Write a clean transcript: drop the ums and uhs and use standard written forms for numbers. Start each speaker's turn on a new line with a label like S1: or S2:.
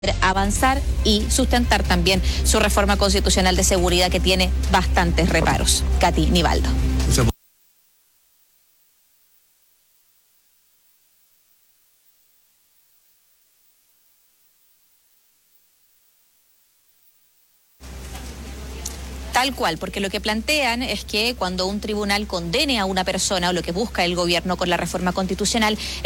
S1: avanzar y sustentar también su reforma constitucional de seguridad que tiene bastantes reparos. Katy Nivaldo. Tal cual, porque lo que plantean es que cuando un tribunal condene a una persona o lo que busca el gobierno con la reforma constitucional